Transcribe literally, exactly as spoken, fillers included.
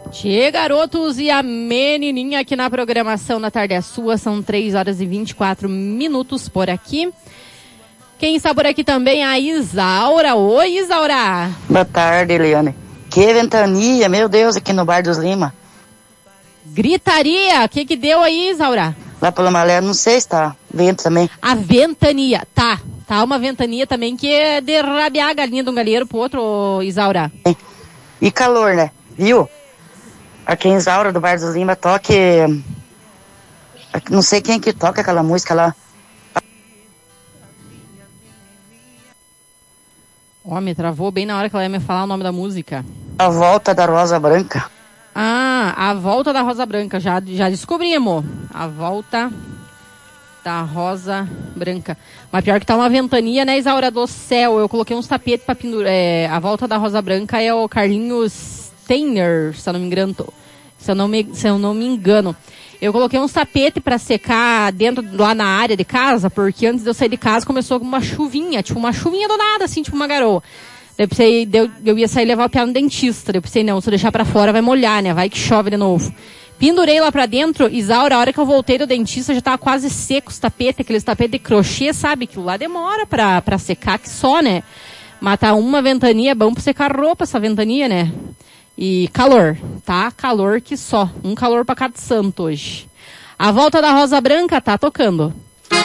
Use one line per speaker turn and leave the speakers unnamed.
Tchê, garotos, e a menininha aqui na programação na Tarde é Sua. São três horas e vinte e quatro minutos por aqui. Quem está por aqui também é a Isaura. Oi, Isaura.
Boa tarde, Eliane. Que ventania, meu Deus, aqui no Bar dos Lima.
Gritaria, o que que deu aí, Isaura?
Lá pela Malé, não sei se tá vento também.
A ventania, tá. Tá uma ventania também que é de rabiar a galinha de um galheiro pro outro, Isaura.
E calor, né? Viu? Aqui em Isaura, do Bar dos Lima, toque... Não sei quem que toca aquela música lá.
Ó, me travou bem na hora que ela ia me falar o nome da música.
A Volta da Rosa Branca.
Ah, A Volta da Rosa Branca. Já, já descobrimos. A Volta da Rosa Branca. Mas pior que tá uma ventania, né, Isaura do céu. Eu coloquei uns tapetes pra pendurar. É, A Volta da Rosa Branca é o Carlinhos Steiner, se eu não me engano. Se eu não me, se eu não me engano. Eu coloquei uns tapetes pra secar dentro, lá na área de casa, porque antes de eu sair de casa começou com uma chuvinha, tipo uma chuvinha do nada, assim, tipo uma garoa. Daí eu pensei, eu, eu ia sair levar o piano no dentista. Daí eu pensei, não, se eu deixar pra fora vai molhar, né? Vai que chove de novo. Pendurei lá pra dentro, Isaura, a hora que eu voltei do dentista já tava quase seco os tapetes, aqueles tapetes de crochê, sabe? Aquilo lá demora pra, pra secar, que só, né? Mas tá uma ventania, é bom pra secar roupa essa ventania, né? E calor, tá? Calor que só. Um calor pra cada santo hoje. A Volta da Rosa Branca tá tocando.